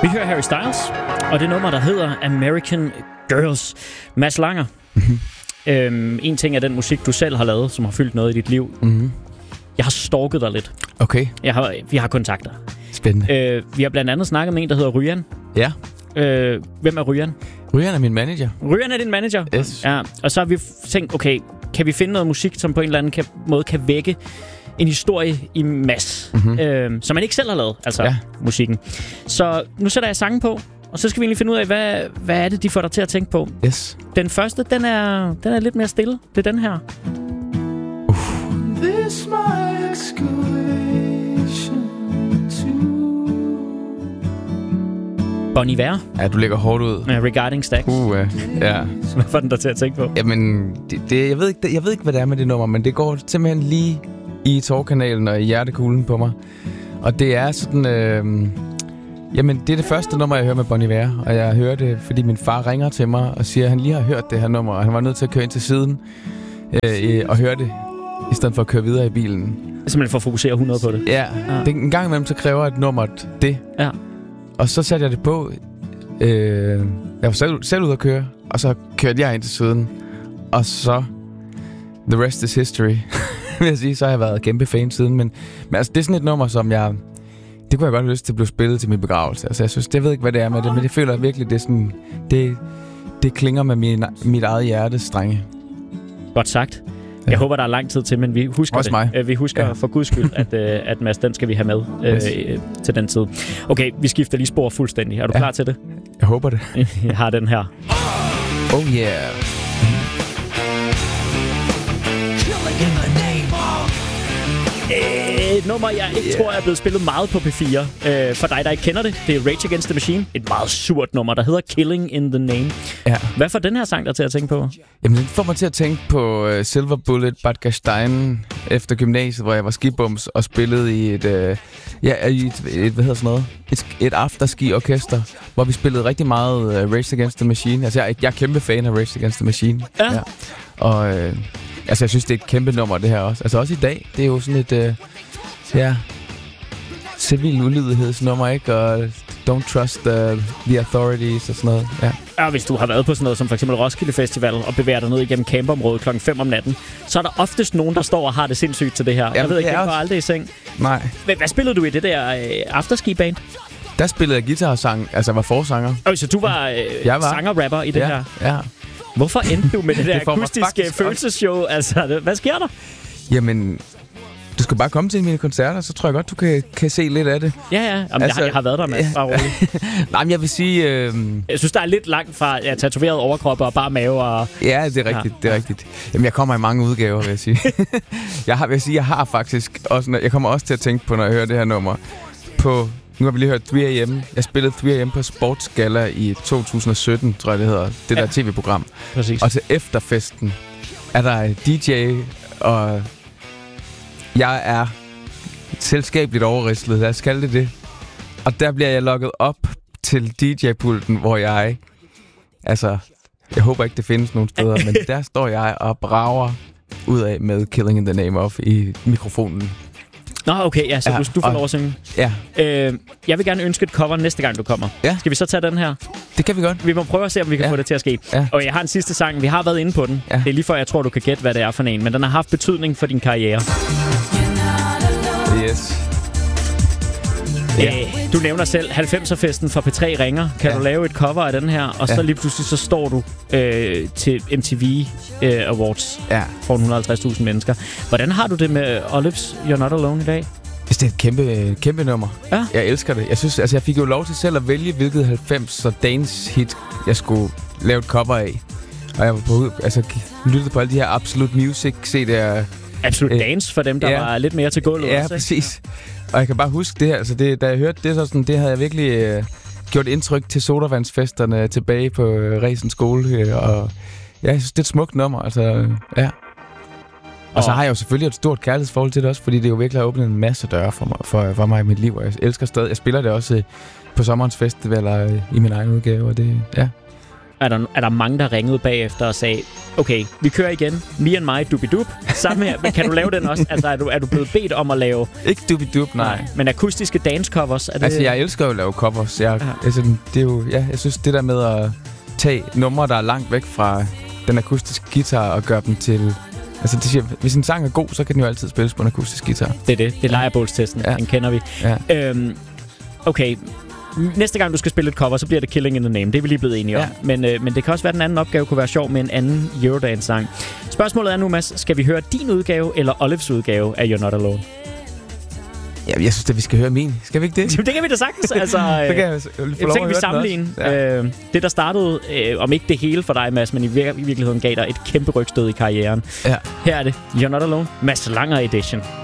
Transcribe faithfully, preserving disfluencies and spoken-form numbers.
Vi hører Harry Styles, og det nummer, der hedder American Girls. Mads Langer. Mm-hmm. Øhm, en ting er den musik, du selv har lavet, som har fyldt noget i dit liv. Mm-hmm. Jeg har stalket dig lidt. Okay. Jeg har, vi har kontakter. Spændende. Øh, vi har blandt andet snakket med en, der hedder Ryan. Ja. Øh, hvem er Ryan? Ryan er min manager. Ryan er din manager? Yes. Ja, og så har vi tænkt, okay, kan vi finde noget musik, som på en eller anden kan, måde kan vække en historie i Mads, mm-hmm. øh, som man ikke selv har lavet, altså ja. musikken. Så nu sætter jeg sangen på, og så skal vi egentlig finde ud af, hvad, hvad er det, de får dig til at tænke på. Yes. Den første, den er, den er lidt mere stille. Det er den her. Uh. This my excavation to... Bon Iver. Ja, du lægger hårdt ud. Med Regarding Stacks. Uh, uh, ja. Hvad får den der til at tænke på? Jamen, det, det, jeg, ved ikke, jeg ved ikke, hvad det er med det nummer, men det går simpelthen lige i tårkanalen og i hjertekuglen på mig. Og det er sådan... Øh, jamen, det er det første nummer, jeg hører med Bon Iver. Og jeg hører det, fordi min far ringer til mig og siger, at han lige har hørt det her nummer. Og han var nødt til at køre ind til siden øh, og høre det, i stedet for at køre videre i bilen. Simpelthen for at fokusere hundrede på det? Ja. ja. Det, en gang imellem, så kræver et nummer det. Ja. Og så satte jeg det på. Øh, jeg var selv, selv ude at køre, og så kørte jeg ind til siden. Og så... The rest is history. Vil jeg sige, så har jeg været kæmpe fan siden. Men, men altså, det er sådan et nummer, som jeg... Det kunne jeg godt have lyst til at blive spillet til min begravelse. Altså, jeg synes, jeg ved ikke, hvad det er med det, men jeg føler virkelig, det er sådan... Det, det klinger med min, mit eget hjertes strenge. Godt sagt. Jeg ja. håber, der er lang tid til, men vi husker Også det. Mig. Vi husker ja. for guds skyld, at, at Mads, den skal vi have med yes. øh, til den tid. Okay, vi skifter lige spor fuldstændig. Er du ja. klar til det? Jeg håber det. Jeg har den her. Oh yeah. Et nummer, jeg ikke yeah. tror er blevet spillet meget på P fire. Øh, for dig, der ikke kender det, det er Rage Against the Machine. Et meget surt nummer, der hedder Killing in the Name. Ja. Hvad får den her sang der til at tænke på? Jamen, den får mig til at tænke på uh, Silver Bullet, Bad Gastein efter gymnasiet, hvor jeg var skibums og spillede i et, uh, ja, i et, et, hvad hedder sådan noget? Et, et afterski-orkester, hvor vi spillede rigtig meget uh, Rage Against the Machine. Altså, jeg, jeg er kæmpe fan af Rage Against the Machine. Ja. ja. Og... Uh, Altså, jeg synes, det er et kæmpe nummer, det her også. Altså, også i dag. Det er jo sådan et, øh, ja, civil ulydighedsnummer, ikke? Og don't trust uh, the authorities og sådan noget, ja. Ja, hvis du har været på sådan noget som for eksempel Roskilde Festival og bevæger dig ned igennem campområdet klokken fem om natten, så er der oftest nogen, der står og har det sindssygt til det her. Jamen, jeg ved ikke, jeg går også... aldrig i seng. Nej. Hvad, hvad spillede du i det der øh, afterski-band? Der spillede jeg guitar-sang, altså jeg var forsanger. Okay, så du var, øh, var. sanger-rapper i det ja, her? Ja, Hvorfor endte du med det der det akustiske følelsesshow? Altså, hvad sker der? Jamen, du skal bare komme til mine koncerter, så tror jeg godt, du kan, kan se lidt af det. Ja, ja. Jamen, altså, jeg, har, jeg har været der, Mads. Ja. Nej, men jeg vil sige... Øh... Jeg synes, der er lidt langt fra ja, tatoveret overkrop og bare mave og... Ja, det er rigtigt, ja. det er rigtigt. Jamen, jeg kommer i mange udgaver, vil jeg sige. jeg har, vil jeg sige, jeg har faktisk også... Jeg kommer også til at tænke på, når jeg hører det her nummer, på... Nu har vi lige hørt tre A M. Jeg spillede tre A M på Sportsgalla i to tusind og sytten, tror jeg det hedder. Det ja. der tv-program. Præcis. Og til efterfesten er der D J, og jeg er selskabeligt overrislet. Lad os kalde det det. Og der bliver jeg logget op til D J-pulten, hvor jeg... Altså, jeg håber ikke, det findes nogen steder, men der står jeg og brager ud af med Killing in the Name of i mikrofonen. Nå, okay, ja, så ja, du, du får lov at synge. Ja. Øh, jeg vil gerne ønske et cover næste gang, du kommer. Ja. Skal vi så tage den her? Det kan vi godt. Vi må prøve at se, om vi kan ja. få det til at ske. Ja. Og jeg har en sidste sang. Vi har været inde på den. Ja. Det er lige før, jeg tror, du kan gætte, hvad det er for en. Men den har haft betydning for din karriere. Yes. Ja. Øh, du nævner selv halvfemser-festen fra P tre ringer. Kan ja. du lave et cover af den her? Og så ja. lige pludselig så står du øh, til M T V øh, Awards ja. for et hundrede og halvtreds tusind mennesker. Hvordan har du det med Olives You're Not Alone i dag? Det er et kæmpe, kæmpe nummer. Ja. Jeg elsker det. Jeg synes, altså jeg fik jo lov til selv at vælge, hvilket halvfems og dance hit jeg skulle lave et cover af. Og jeg var på, altså lyttede på alle de her Absolute Music C D'er. Absolute øh, Dance for dem, der ja. var lidt mere til gulvet. Ja, også, præcis. Og jeg kan bare huske det her, altså det, da jeg hørte det, så sådan, det havde jeg virkelig øh, gjort indtryk til sodavandsfesterne tilbage på øh, Resen skole. Øh, og ja, jeg synes, det er et smukt nummer, altså ja. Og, og så har jeg jo selvfølgelig et stort kærlighedsforhold til det også, fordi det jo virkelig har åbnet en masse døre for mig, for, for mig i mit liv, og jeg elsker stadig. Jeg spiller det også øh, på sommerens festivaler øh, i min egen udgave, og det, ja. er der, er der mange, der ringede bagefter og sagde, okay, vi kører igen. Me and my dubidup. Samme her. Men kan du lave den også? Altså, er du, er du blevet bedt om at lave... Ikke dubidup, nej. nej. Men akustiske dance-covers? Er det... Altså, jeg elsker jo at lave covers. Jeg, ja. altså, det er jo, ja, jeg synes, det der med at tage numre, der er langt væk fra den akustiske guitar og gøre dem til... Altså, det siger, hvis en sang er god, så kan den jo altid spilles på en akustisk guitar. Det er det. Det er lejrebålstesten. Ja. Den kender vi. Ja. Øhm, okay... Næste gang, du skal spille et cover, så bliver det Killing in the Name. Det er vi lige blevet enige om. Ja. Men, øh, men det kan også være, at den anden opgave kunne være sjov med en anden Eurodance-sang. Spørgsmålet er nu, Mads, skal vi høre din udgave eller Olives udgave af You're Not Alone? Ja, jeg synes, at vi skal høre min. Skal vi ikke det? Det kan vi da sagtens. Altså, øh, så kan jeg få lov at vi sammenligne. Ja. Øh, det, der startede, øh, om ikke det hele for dig, Mads, men i, vir- i virkeligheden gav dig et kæmpe rygstød i karrieren. Ja. Her er det You're Not Alone, Mads Langer Edition.